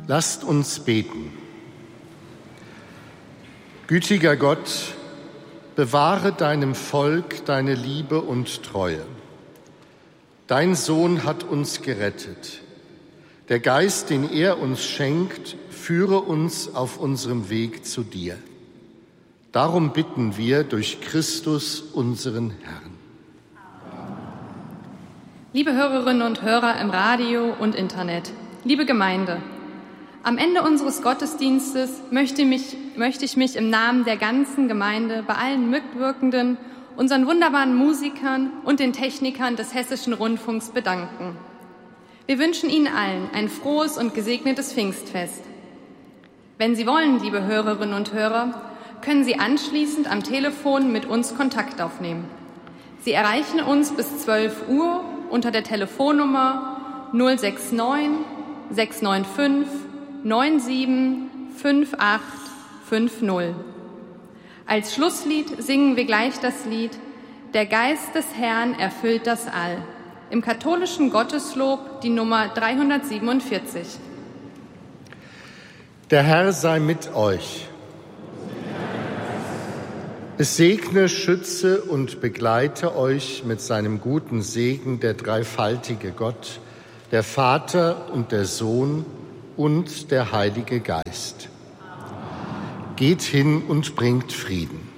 Lasst uns beten. Gütiger Gott, bewahre deinem Volk deine Liebe und Treue. Dein Sohn hat uns gerettet. Der Geist, den er uns schenkt, führe uns auf unserem Weg zu dir. Darum bitten wir durch Christus, unseren Herrn. Liebe Hörerinnen und Hörer im Radio und Internet, liebe Gemeinde, am Ende unseres Gottesdienstes möchte ich mich im Namen der ganzen Gemeinde bei allen Mitwirkenden, unseren wunderbaren Musikern und den Technikern des Hessischen Rundfunks bedanken. Wir wünschen Ihnen allen ein frohes und gesegnetes Pfingstfest. Wenn Sie wollen, liebe Hörerinnen und Hörer, können Sie anschließend am Telefon mit uns Kontakt aufnehmen. Sie erreichen uns bis 12 Uhr unter der Telefonnummer 069 695 975850. Als Schlusslied singen wir gleich das Lied Der Geist des Herrn erfüllt das All. Im katholischen Gotteslob die Nummer 347. Der Herr sei mit euch. Es segne, schütze und begleite euch mit seinem guten Segen der dreifaltige Gott, der Vater und der Sohn und der Heilige Geist. Geht hin und bringt Frieden.